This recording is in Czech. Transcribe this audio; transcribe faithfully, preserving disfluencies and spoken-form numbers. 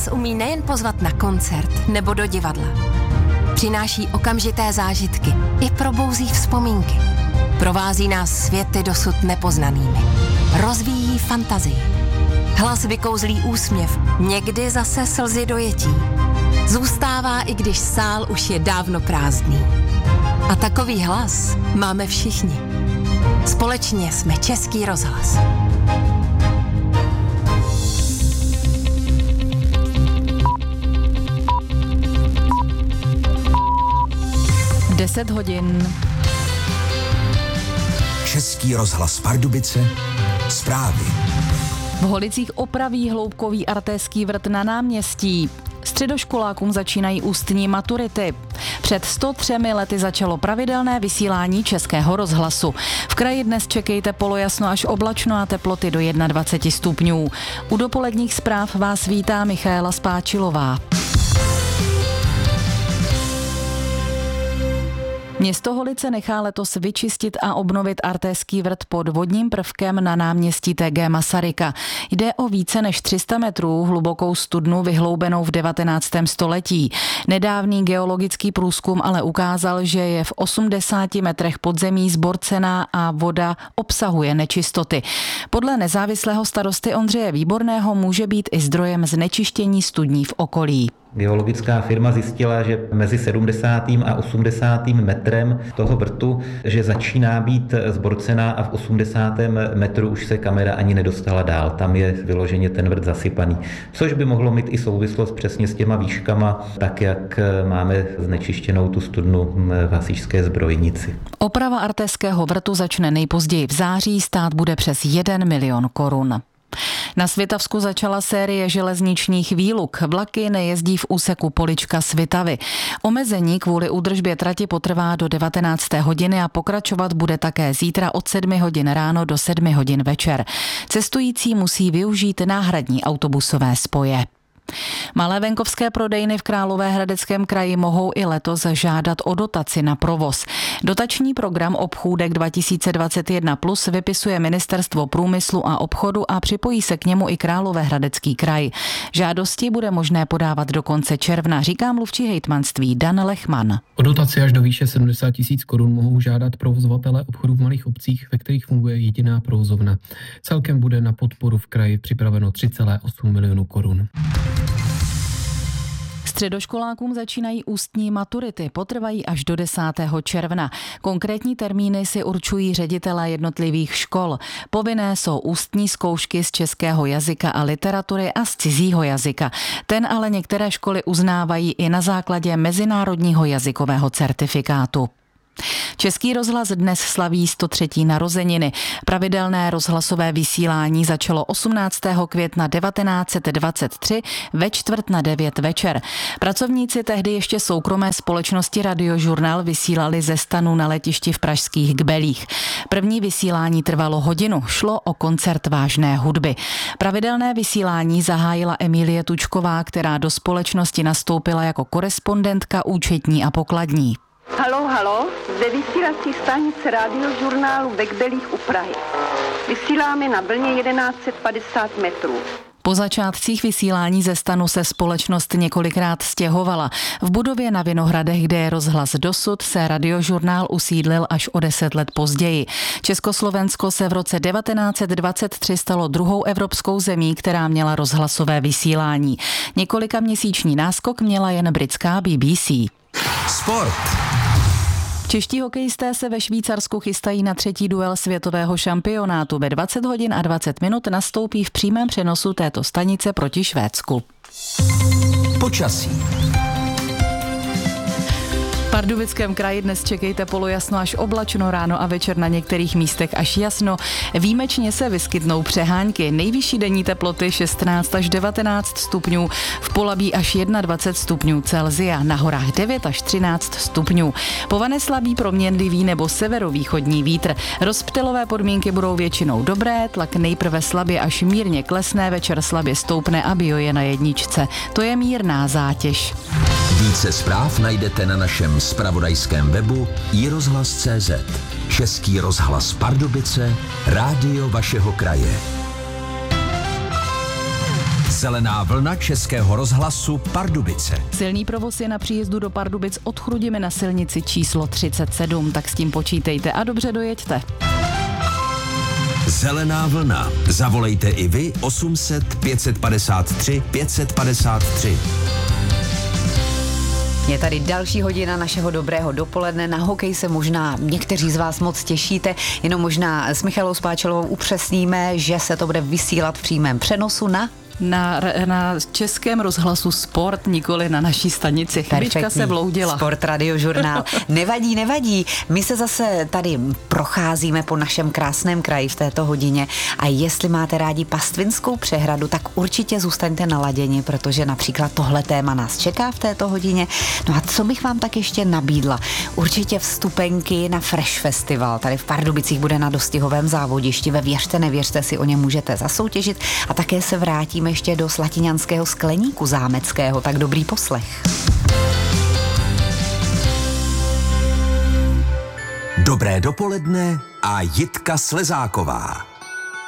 nás umí nejen pozvat na koncert nebo do divadla. Přináší okamžité zážitky i probouzí vzpomínky. Provází nás světy dosud nepoznanými. Rozvíjí fantazii. Hlas vykouzlí úsměv, někdy zase slzy dojetí. Zůstává, i když sál už je dávno prázdný. A takový hlas máme všichni. Společně jsme Český rozhlas. deset hodin. Český rozhlas Pardubice. Zprávy. V Holicích opraví hloubkový artéský vrt na náměstí. Středoškolákům začínají ústní maturity. Před sto třemi lety začalo pravidelné vysílání Českého rozhlasu. V kraji dnes čekejte polojasno až oblačno a teploty do dvacet jedna stupňů. U dopoledních zpráv vás vítá Michaela Spáčilová. Město Holice nechá letos vyčistit a obnovit artéský vrt pod vodním prvkem na náměstí T G Masaryka. Jde o více než tři sta metrů hlubokou studnu vyhloubenou v devatenáctém století. Nedávný geologický průzkum ale ukázal, že je v osmdesáti metrech podzemí zborcená a voda obsahuje nečistoty. Podle nezávislého starosty Ondřeje Výborného může být i zdrojem znečištění studní v okolí. Geologická firma zjistila, že mezi sedmdesátým a osmdesátým metrem toho vrtu, že začíná být zborcená a v osmdesátém metru už se kamera ani nedostala dál. Tam je vyloženě ten vrt zasypaný. Což by mohlo mít i souvislost přesně s těma výškama, tak jak máme znečištěnou tu studnu v hasičské zbrojnici. Oprava artéského vrtu začne nejpozději v září, stát bude přes jeden milion korun. Na Svitavsku začala série železničních výluk. Vlaky nejezdí v úseku Polička Svitavy. Omezení kvůli údržbě trati potrvá do devatenácté hodiny a pokračovat bude také zítra od sedmi hodin ráno do sedmi hodin večer. Cestující musí využít náhradní autobusové spoje. Malé venkovské prodejny v Královéhradeckém kraji mohou i letos žádat o dotaci na provoz. Dotační program Obchůdek dva tisíce dvacet jedna plus vypisuje Ministerstvo průmyslu a obchodu a připojí se k němu i Královéhradecký kraj. Žádosti bude možné podávat do konce června, říká mluvčí hejtmanství Dan Lechman. O dotaci až do výše sedmdesát tisíc korun mohou žádat provozovatelé obchodů v malých obcích, ve kterých funguje jediná provozovna. Celkem bude na podporu v kraji připraveno tři celé osm milionu korun. Středoškolákům začínají ústní maturity, potrvají až do desátého června. Konkrétní termíny si určují ředitelé jednotlivých škol. Povinné jsou ústní zkoušky z českého jazyka a literatury a z cizího jazyka. Ten ale některé školy uznávají i na základě mezinárodního jazykového certifikátu. Český rozhlas dnes slaví sto třetí narozeniny. Pravidelné rozhlasové vysílání začalo osmnáctého května devatenáct set dvacet tři ve čtvrt na devět večer. Pracovníci tehdy ještě soukromé společnosti Radiožurnál vysílali ze stanu na letišti v pražských Kbelích. První vysílání trvalo hodinu, šlo o koncert vážné hudby. Pravidelné vysílání zahájila Emilie Tučková, která do společnosti nastoupila jako korespondentka, účetní a pokladní. Haló, haló, zde vysílací stanice Radiožurnálu ve Kbelích u Prahy. Vysíláme na vlně jedenáct set padesát metrů. Po začátcích vysílání ze stanu se společnost několikrát stěhovala. V budově na Vinohradech, kde je rozhlas dosud, se Radiožurnál usídlil až o deset let později. Československo se v roce devatenáct set dvacet tři stalo druhou evropskou zemí, která měla rozhlasové vysílání. Několika měsíční náskok měla jen britská B B C. Sport. Čeští hokejisté se ve Švýcarsku chystají na třetí duel světového šampionátu. Ve dvacet hodin a dvacet minut nastoupí v přímém přenosu této stanice proti Švédsku. Počasí. V Pardubickém kraji dnes čekejte polojasno až oblačno, ráno a večer na některých místech až jasno. Výjimečně se vyskytnou přehánky. Nejvyšší denní teploty šestnáct až devatenáct stupňů, v Polabí až dvacet jedna stupňů Celsia, na horách devět až třináct stupňů. Povane slabý proměnlivý nebo severovýchodní vítr. Rozptylové podmínky budou většinou dobré, tlak nejprve slabě až mírně klesne, večer slabě stoupne a bio je na jedničce. To je mírná zátěž. Více zpráv najdete na našem zpravodajském webu i rozhlas tečka cé zet. Český rozhlas Pardubice, rádio vašeho kraje. Zelená vlna Českého rozhlasu Pardubice. Silný provoz je na příjezdu do Pardubic od Chrudimi na silnici číslo třicet sedm, tak s tím počítejte a dobře dojeďte. Zelená vlna. Zavolejte i vy osm set pět padesát tři pět padesát tři. Je tady další hodina našeho dobrého dopoledne. Na hokej se možná někteří z vás moc těšíte, jenom možná s Michalou Spáčelovou upřesníme, že se to bude vysílat v přímém přenosu na... Na, na Českém rozhlasu Sport, nikoli na naší stanici. Chybička se vloudila. Sport radiožurnál. Nevadí, nevadí. My se zase tady procházíme po našem krásném kraji v této hodině a jestli máte rádi Pastvinskou přehradu, tak určitě zůstaňte naladěni, protože například tohle téma nás čeká v této hodině. No a co bych vám tak ještě nabídla? Určitě vstupenky na Fresh Festival. Tady v Pardubicích bude na dostihovém závodišti. Ve Věřte, nevěřte si o ně můžete zasoutěžit a také se vrátíme ještě do Slatiňanského skleníku zámeckého, tak dobrý poslech. Dobré dopoledne a Jitka Slezáková.